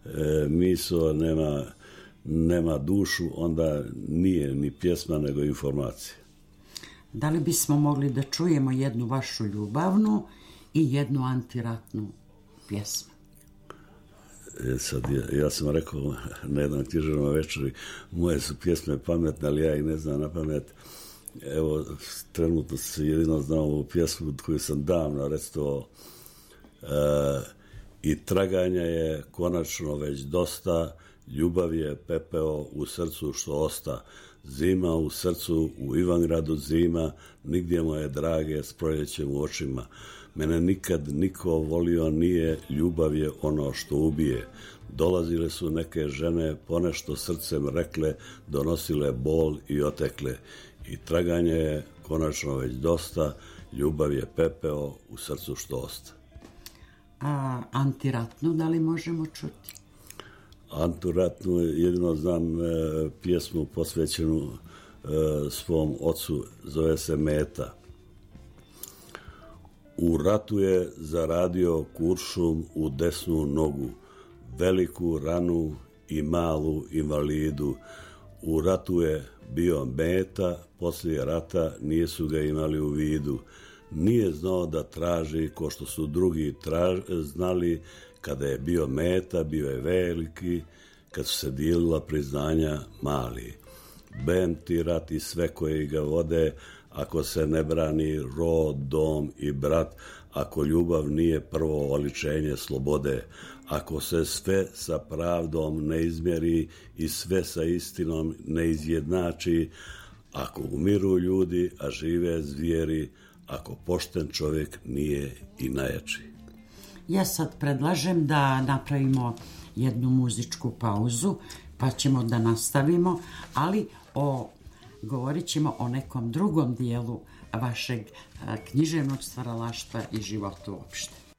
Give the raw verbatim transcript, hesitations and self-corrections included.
e, miso, nema, nema dušu, onda nije ni pjesma nego informacija. Da li bismo mogli da čujemo jednu vašu ljubavnu i jednu antiratnu pjesmu? E, sad, ja, ja sam rekao na jednom književnom večeri, moje su pjesme pametne, ali ja ih ne znam na pamet. Evo, trenutno se jedino znam ovu pjesmu koju sam davno recito e, i traganja je konačno već dosta, ljubav je pepeo u srcu što osta, zima u srcu, u Ivangradu zima, nigdje moje drage s proljećem u očima. Mene nikad niko volio nije, ljubav je ono što ubije. Dolazile su neke žene, ponešto srcem rekle, donosile bol i otekle. I traganje je konačno već dosta, ljubav je pepeo u srcu što osta. A antiratnu da li možemo čuti? Antiratnu jedino znam e, pjesmu posvećenu e, svom ocu, zove se Meta. U ratu je zaradio kuršum u desnu nogu, veliku ranu i malu invalidu. U ratu je bio Meta, poslije rata nisu ga imali u vidu. Nije znao da traži ko što su drugi traž, znali, kada je bio Meta, bio je veliki, kad su se dijelila priznanja mali. Bem ti rat i sve koji ga vode, ako se ne brani rod, dom i brat, ako ljubav nije prvo oličenje slobode, ako se sve sa pravdom ne izmjeri i sve sa istinom ne izjednači, ako umiru ljudi, a žive zvijeri, ako pošten čovjek nije i najjači. Ja sad predlažem da napravimo jednu muzičku pauzu, pa ćemo da nastavimo, ali o, govorit ćemo o nekom drugom dijelu vašeg književnog stvaralaštva i života uopšte.